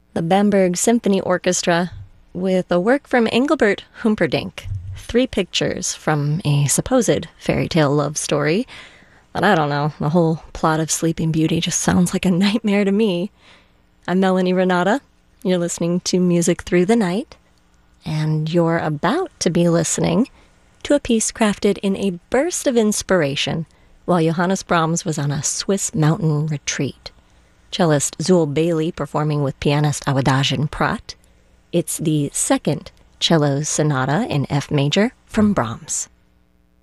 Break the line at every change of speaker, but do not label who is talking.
the Bamberg Symphony Orchestra with a work from Engelbert Humperdinck, Three Pictures from a supposed fairy tale love story. But I don't know, the whole plot of Sleeping Beauty just sounds like a nightmare to me. I'm Melanie Renata. You're listening to Music Through the Night, and you're about to be listening to a piece crafted in a burst of inspiration while Johannes Brahms was on a Swiss mountain retreat. Cellist Zul Bailey performing with pianist Awadagin Prat. It's the second cello sonata in F major from Brahms.